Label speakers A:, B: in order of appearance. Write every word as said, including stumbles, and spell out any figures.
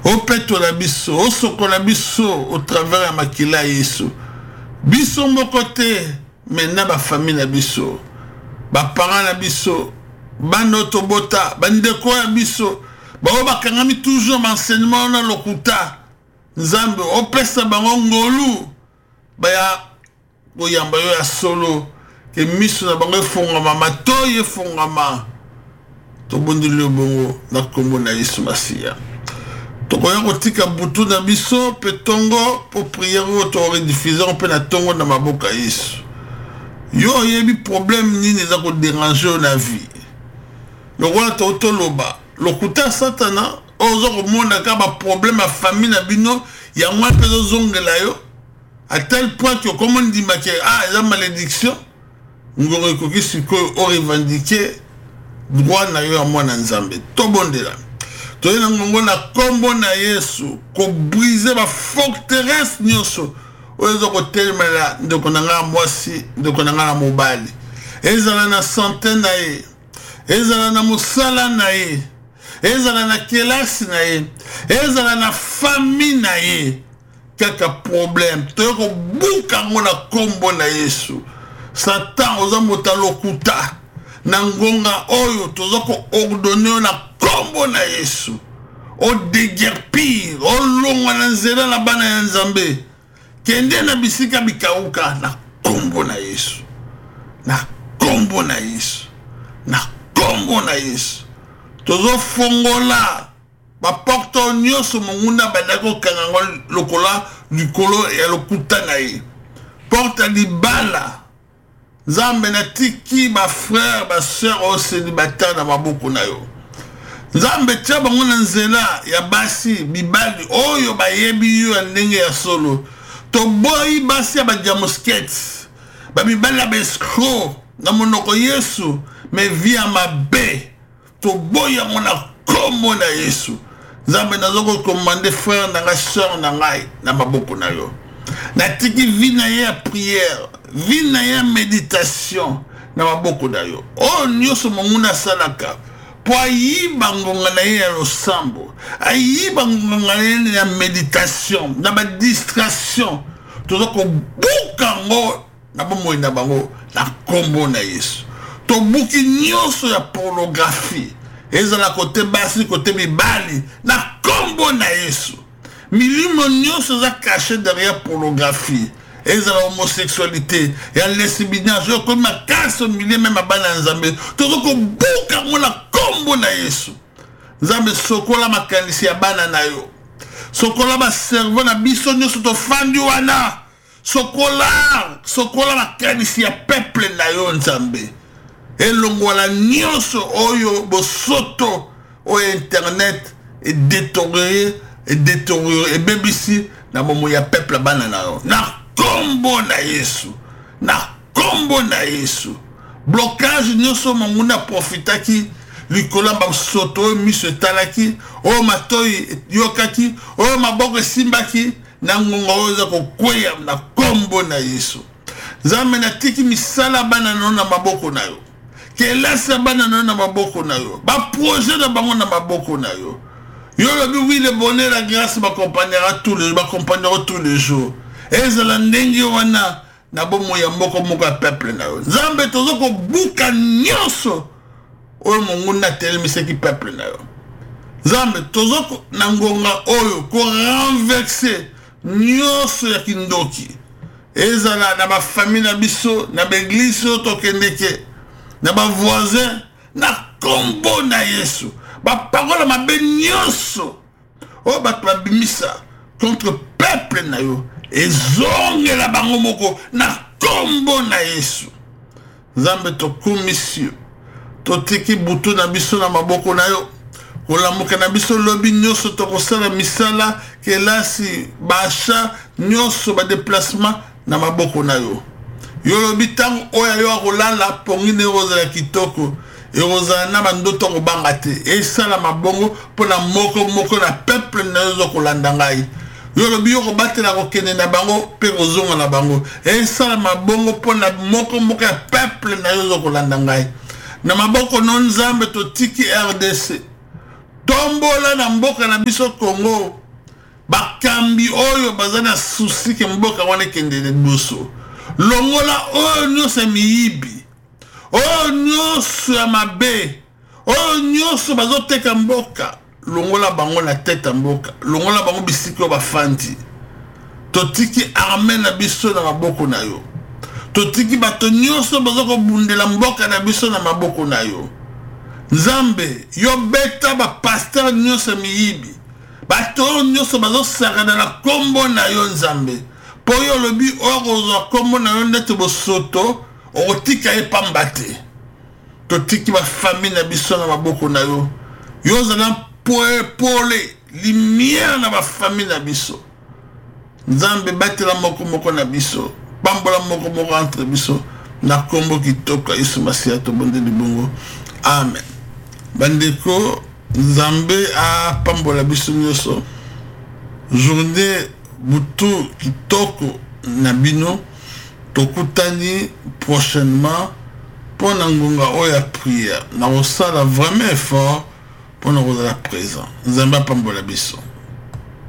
A: O peto la biso, o soko la biso au travers ya makila Yesu. Biso moko te, maintenant ba famille na biso. Ba parents na biso, bando tobota, bandeko ya biso. Ba o bakangami toujours m'enseignement na lokuta. Nzambe opesa bango ngolu. Ba ya boyamba yo ya solo ke miso na bango fongama matoye fongama. Tobondi le bongo na kombo na Yesu Masia. Tokoya kotika butu na biso pe tongo pour prier to rediffuser pe na tongo na maboka Yesu. Yo yebi problème nini za ko déranger na vie. Lokola to toloba, lokuta satana ozo ko mona ka ba problème a famille na bino ya mwa pe zongela yo à tel point que comme on dit que ah la malédiction ngoro ko kisi ko o revendiquer droit na yo a mwana nzambe. To bondela. Toyena ngongo na kombo na Yesu ko briser ba forteresse nyoso ozo ko telemela ndeko na nga mwasi ndeko na nga mobali ezala na santé na ye ezala na musala na ye ezala na kelasi na ye ezala na famille na ye kaka problème toyoko buka ngona kombo na Yesu Satan oza motalokuta na ngonga oyo tozoko ordonner na kombo na Yesu o déguerpir o longwa na nzela na bana ya Nzambe kende na bisika bikauka na kombo na Yesu na kombo na Yesu na kombo na Yesu tozo fongola ba porto nyoso munguna badako kangango lokola likolo ya lokuta na ye porta libala Nzambe na tiki ba frère ba sœur au célibataire na maboko na yo Nzambe tia bango na nzela ya basi bibali oyo bayebi yo ndenge ya solo to boy basi ya ba jamosket ba bibali ya escroc na monoko Yesu me via mabe to boy ya mona kombo na Yesu Nzambe nazoko commander frère na nga sœur na ngai na maboko na yo na tiki vi na ye ya prière vi na ye ya méditation na maboko na yo o nyoso monguna salaka po ayiba ngonga na ye ya losambo ayiba ngonga na ye ya méditation na ba distraction tozoko buka ngo na bomoi na bango na kombo na Yesu to buki nyoso ya pornographie ezala kote basi kote mibali na kombo na Yesu milimo nyoso za caché derrière pornographie ezala homosexualité ya lesbianisme yo comme casse milieu même bana Nzambe tozoko buka ngo na kombo na Yesu Nzambe sokola makanisi ya bana na yo sokola ba servo na biso nyoso to fandi wana sokola sokola makanisi ya peuple na yo Nzambe elongola nyoso oyo bosoto o internet et détérioré et détérioré et bebisi na momo ya peuple bana na yo na kombo na Yesu na kombo na Yesu blocage nyoso monguna profitaki likola ba soto miso talaki o matoi yokaki o maboko simbaki na ngonga oza ko kweya na kombo na Yesu Nzambe na tiki misala bana na maboko na yo kelasa bana na maboko na yo ba projet na bango na maboko na yo yo lobi oui le bonheur la grâce m'accompagnera tous les m'accompagnera tous les jours ezala ndenge wana na bomo ya moko moko ya peuple na yo Nzambe tozoko buka nyoso oyo monguna telemiseki peuple na yo Nzambe tozoko na ngonga oyo ko renverser nyoso ya kindoki ezala na ba famille na biso na ba église to kendeke na ba voisin na kombo na Yesu ba parole mabe nyoso o ba twabimisa contre peuple na yo ezongela bango moko na kombo na Yesu Nzambe to komisio to tiki butu na biso na maboko na yo kolamuka na biso lobi nyoso to kosala misala kelasi basha nyoso ba déplacement na maboko na yo yo lobi tango oya yo akolala pongine roza ya kitoko eroza na bandoto kobanga te esala mabongo pona moko moko na peuple na yo kolanda ngai yo lobi yo kobatela kokende na bango pe kozonga na bango esala mabongo pona moko moko ya peuple na yo kolanda ngai na maboko no Nzambe to tiki R D C tombola na mboka na biso Congo bakambi oyo bazana souci ke mboka wana kende liboso longola oyo nyonso miyibi oyo nyonso ya mabe oyo nyonso bazoteka mboka longola bango na tete mboka longola bango bisiki oyo bafandi totiki arme na biso na maboko na yo totiki bato nyonso bazokobundela mboka na biso na maboko na yo Nzambe yo beta ba pasteur nyonso miyibi bato nyonso bazosakana na kombo na yo Nzambe po yo lobi okozwa kombo na yo ndete bosoto okotika ye pamba te totiki ba famille na biso na maboko na yo yo zala poe pole lumière na ba famille na biso Nzambe batela moko moko na biso pambola moko moko entre biso na kombo kitoko Yesu Masiya to bonde libongo amen. Bandeko Nzambe a pambola biso nyonso journée butu kitoko na bino tokutani prochainement pour na ngonga oya prière na osala vraiment effort pour na kozala présent Nzambe a pambola biso.